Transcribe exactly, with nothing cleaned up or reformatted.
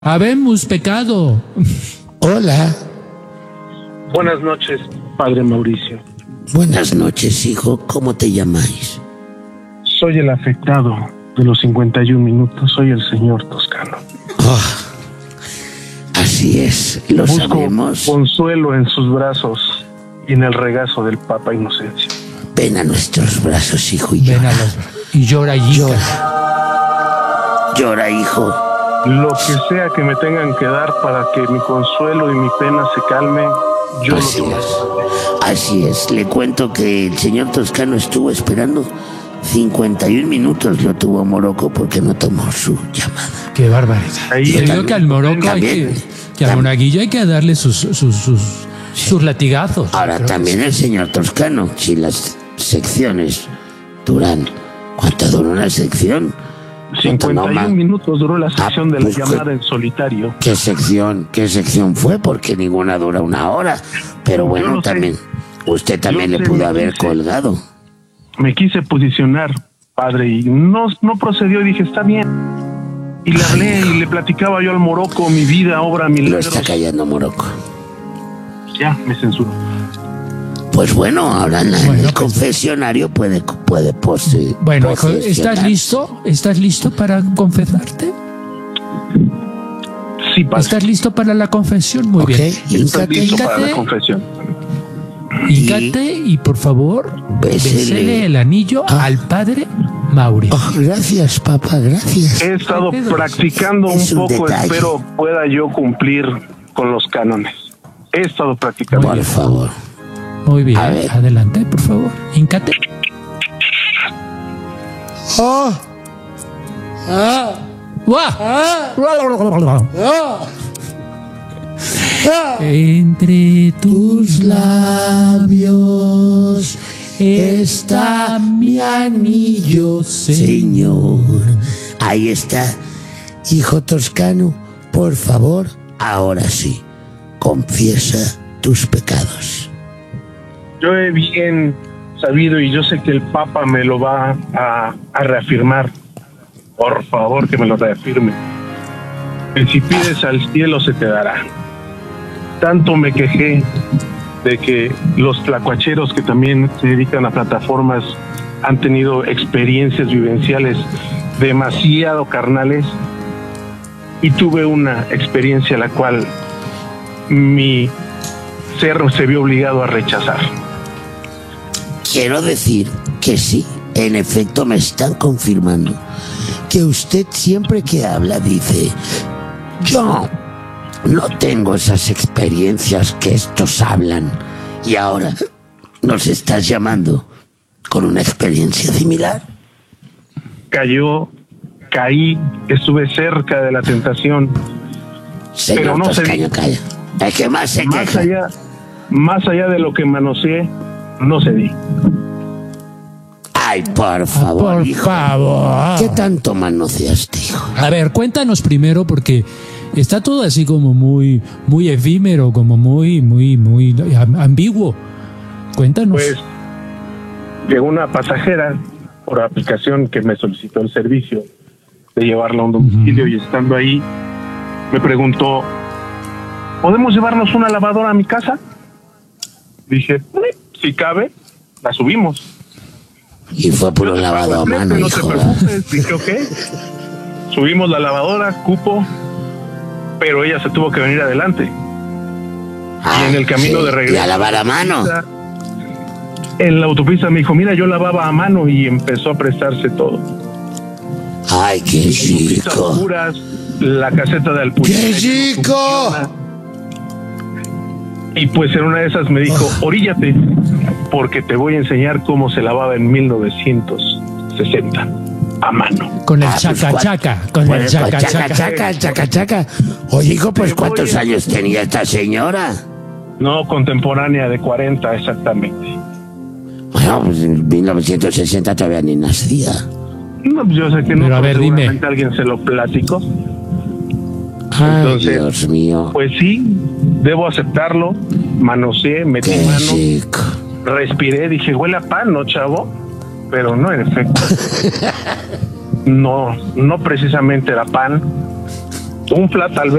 Habemos pecado. Hola. Buenas noches, padre Mauricio. Buenas noches, hijo. ¿Cómo te llamáis? Soy el afectado de los cincuenta y un minutos. Soy el señor Toscano. Oh, así es, lo Busco sabemos. consuelo en sus brazos y en el regazo del Papa Inocencio. Ven a nuestros brazos, hijo, y Ven llora. a los... Y llora, hija. Llora. Llora, hijo. Lo que sea que me tengan que dar para que mi consuelo y mi pena se calmen, yo Así lo tomaré. es. Así es. Le cuento que el señor Toscano estuvo esperando cincuenta y un minutos, lo tuvo Morocco porque no tomó su llamada. Qué barbaridad. Ahí Yo el- digo que al Morocco hay también, que, que al monaguillo hay que darle sus, sus, sus, sus latigazos. Ahora Creo que también sí. el señor Toscano, si las secciones duran, ¿cuánto dura una sección? cincuenta y No, ma- un minutos duró la sección Ah, de la pues, llamada en solitario. ¿Qué sección, qué sección fue? Porque ninguna dura una hora. Pero Yo bueno, lo sé. también, usted también Yo le sé, pudo me haber quise. colgado. Me quise posicionar, padre, y no, no procedió y dije, está bien. Y le hablé y le platicaba yo al Morocco mi vida, obra, Lo milagros. está callando Morocco. Ya, me censuró. Pues bueno, ahora en, la- en Bueno, el pues- confesionario puede, puede pose, Bueno, hijo, ¿estás posesionar. listo? ¿Estás listo para confesarte? Sí, padre. ¿Estás listo para la confesión? Muy Ok, bien. Estoy híncate, listo para la Híncate. confesión. Híncate y por favor, Bésele. bésele el anillo Ah. al padre Mauri. Oh, gracias, papá, gracias. He estado Pedro, practicando un es un poco, detalle. espero pueda yo cumplir con los cánones. He estado practicando. Por favor. Muy bien, A ver. adelante, por favor. Híncate. Oh, ah, ¡Guau! oh. Entre tus Tus labios está mi anillo, Señor. Ahí está. Hijo Toscano, por favor, ahora sí, confiesa tus pecados. Yo he bien sabido y yo sé que el Papa me lo va a, a reafirmar. Por favor, que me lo reafirme. Que si pides al cielo se te dará. Tanto me quejé de que los tlacuacheros que también se dedican a plataformas han tenido experiencias vivenciales demasiado carnales y tuve una experiencia la cual mi ser se vio obligado a rechazar. Quiero decir que sí, en efecto me están confirmando que usted siempre que habla dice, yo no tengo esas experiencias que estos hablan, y ahora nos estás llamando con una experiencia similar. Cayó, caí, estuve cerca de la tentación, Señor Pero no se Toscano, di. calla. Es que más se más queja. allá, más allá de lo que manoseé, no cedí. Ay, por favor, Por hijo. favor. ¿Qué tanto manoseaste, hijo? A ver, cuéntanos primero porque está todo así como muy, muy efímero, como muy, muy, muy am- ambiguo. Cuéntanos. Pues llegó una pasajera por aplicación que me solicitó el servicio de llevarla a un domicilio y estando ahí me preguntó, ¿podemos llevarnos una lavadora a mi casa? Dije, "Eh, si cabe, la subimos. Y fue puro Yo te lavado pago a el mano, flete, no te hijo. ¿verdad? preocupes". Dije, ok. Subimos la lavadora, cupo, pero ella se tuvo que venir adelante. Ah, en el camino sí, de regreso. y a lavar a mano. En la autopista me dijo, mira, yo lavaba a mano y empezó a prestarse todo. Ay, qué Pistas rico. oscuras, la caseta de Alpurín. ¡Qué rico! Y pues en una de esas me dijo, oríllate, porque te voy a enseñar cómo se lavaba en mil novecientos sesenta, a mano. Con el Ah, pues, chaca ¿cuál? chaca. Con Bueno, el chaca pues, chaca, chaca. chaca, chaca, chaca. Oye, hijo, pues Te ¿cuántos voy a- años tenía esta señora? No, contemporánea de cuarenta exactamente. Bueno, pues en mil novecientos sesenta todavía ni nacía. No, pues yo sé que no, Pero a ver, pero dime. seguramente alguien se lo platicó. Ay, Entonces, Dios mío. Pues sí, debo aceptarlo, manoseé, metí Qué mano, rico. respiré, dije, huele a pan, ¿no, chavo? Pero no, en efecto. No, no precisamente era pan. un flat al